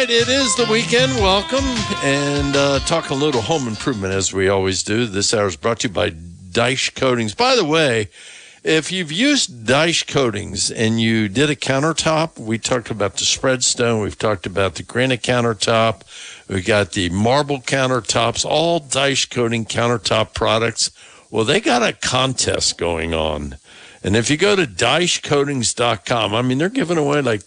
right, it is the weekend. Welcome, and talk a little home improvement as we always do. This hour is brought to you by Dyche Coatings. By the way, if you've used Dyche Coatings and you did a countertop, we talked about the Spreadstone, we've talked about the granite countertop, we got the marble countertops, all Dyche Coating countertop products. Well, they got a contest going on. And if you go to DycheCoatings.com, I mean, they're giving away like